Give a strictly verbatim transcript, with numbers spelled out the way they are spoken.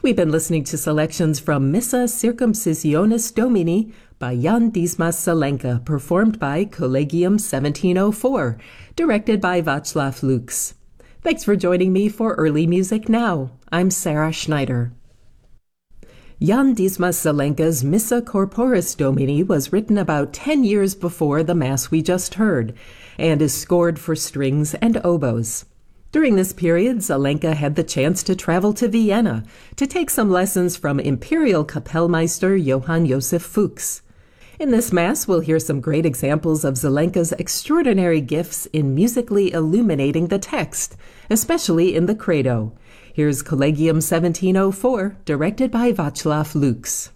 We've been listening to selections from Missa Circumcisionis Domini by Jan Dismas Zelenka, performed by Collegium seventeen oh four, directed by Václav Lux. Thanks for joining me for Early Music Now. I'm Sarah Schneider. Jan Dismas Zelenka's Missa Corporis Domini was written about ten years before the Mass we just heard, and is scored for strings and oboes. During this period, Zelenka had the chance to travel to Vienna to take some lessons from Imperial Kapellmeister Johann Josef Fuchs. In this Mass, we'll hear some great examples of Zelenka's extraordinary gifts in musically illuminating the text, especially in the Credo. Here's Collegium seventeen oh four, directed by Václav Lux.